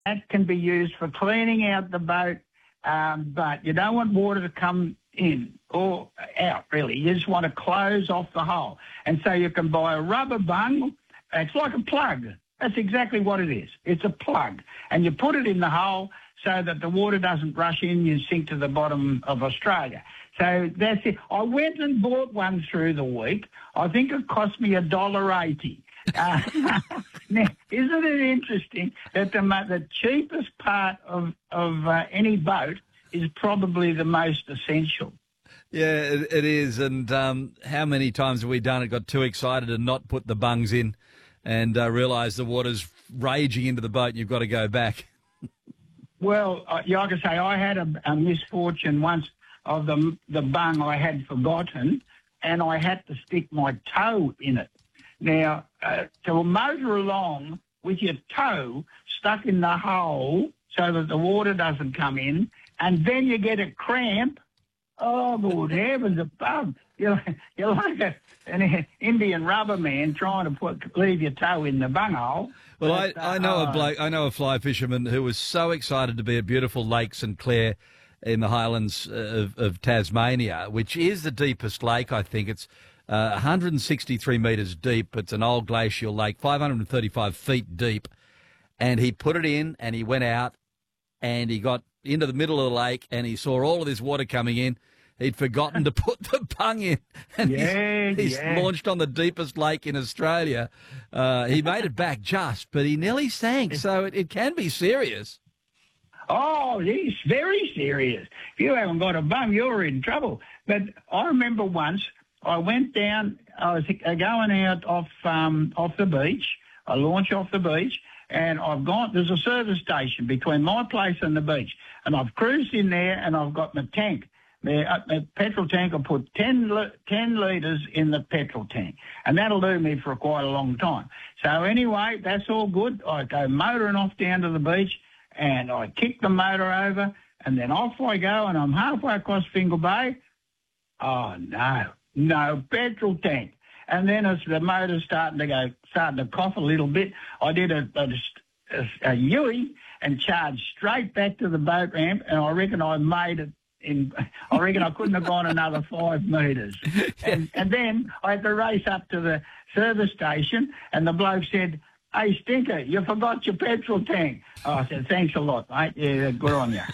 That can be used for cleaning out the boat, but you don't want water to come in or out, really. You just want to close off the hole. And so you can buy a rubber bung. It's like a plug. That's exactly what it is. It's a plug. And you put it in the hole so that the water doesn't rush in and sink to the bottom of Australia. So that's it. I went and bought one through the week. I think it cost me $1.80. Now, isn't it interesting that the cheapest part of any boat is probably the most essential? Yeah, it is. And how many times have we done it, got too excited and not put the bungs in and realised the water's raging into the boat and you've got to go back? Well, like I say, I had a misfortune once of the bung I had forgotten, and I had to stick my toe in it. Now, to motor along with your toe stuck in the hole so that the water doesn't come in, and then you get a cramp, oh, good heavens above. You're like an Indian rubber man trying to leave your toe in the bunghole. Well, I know a fly fisherman who was so excited to be at beautiful Lake St Clair in the highlands of Tasmania, which is the deepest lake, I think. It's 163 metres deep. It's an old glacial lake, 535 feet deep. And he put it in and he went out and he got into the middle of the lake and he saw all of this water coming in. He'd forgotten to put the bung in, and he's launched on the deepest lake in Australia. He made it back just, but he nearly sank, so it can be serious. Oh, he's very serious. If you haven't got a bung, you're in trouble. But I remember once I went down, I was going out off the beach. I launched off the beach, and there's a service station between my place and the beach, and I've cruised in there, and I've got my tank. The petrol tank, I put 10 litres in the petrol tank, and that'll do me for quite a long time. So anyway, that's all good. I go motoring off down to the beach, and I kick the motor over, and then off I go, and I'm halfway across Fingal Bay. Oh, no petrol tank. And then as the motor's starting to cough a little bit, I did a U-ey and charged straight back to the boat ramp, and I reckon I made it. I reckon I couldn't have gone another 5 metres. And then I had to race up to the service station, and the bloke said, "Hey, Stinker, you forgot your petrol tank." Oh, I said, "Thanks a lot, mate. Yeah, good on you."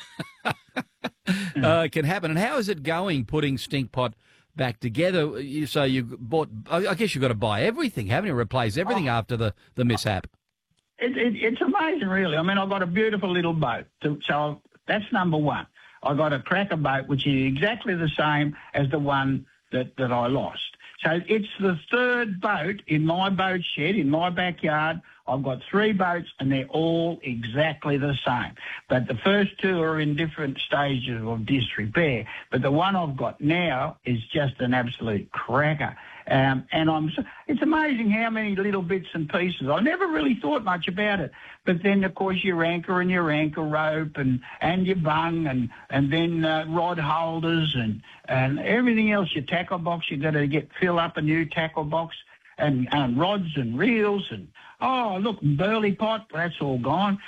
It can happen. And how is it going, putting Stinkpot back together? So you bought, I guess you've got to buy everything, haven't you? Replace everything after the mishap. It's amazing, really. I mean, I've got a beautiful little boat. So that's number one. I got a cracker boat, which is exactly the same as the one that I lost. So it's the third boat in my boat shed, in my backyard. I've got 3 boats, and they're all exactly the same. But the first 2 are in different stages of disrepair. But the one I've got now is just an absolute cracker. And it's amazing how many little bits and pieces. I never really thought much about it. But then, of course, your anchor and your anchor rope and your bung and then rod holders and everything else, your tackle box, you've got to fill up a new tackle box and rods and reels and, oh, look, burley pot, that's all gone.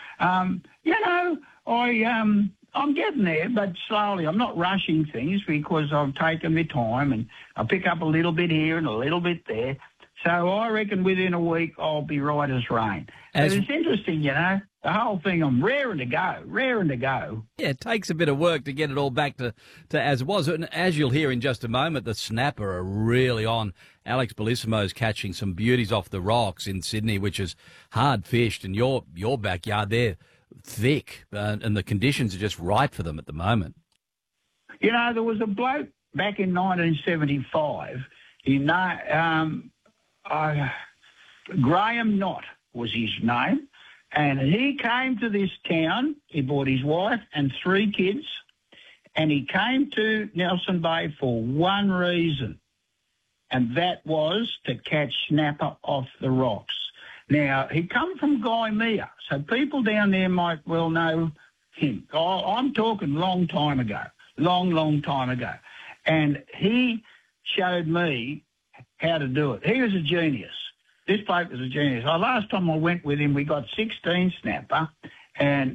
I'm getting there, but slowly. I'm not rushing things because I've taken my time and I pick up a little bit here and a little bit there. So I reckon within a week I'll be right as rain. But it's interesting, the whole thing, I'm raring to go. Yeah, it takes a bit of work to get it all back to as it was. And as you'll hear in just a moment, the snapper are really on. Alex Bellissimo's catching some beauties off the rocks in Sydney, which is hard fished, and your backyard, they're thick, and the conditions are just right for them at the moment. There was a bloke back in 1975, Graham Knott was his name, and he came to this town. He brought his wife and 3 kids, and he came to Nelson Bay for one reason, and that was to catch snapper off the rocks. Now, he come from Gymea, so people down there might well know him. I'm talking long time ago. And he showed me how to do it. He was a genius. This bloke was a genius. Last time I went with him, we got 16 snapper, and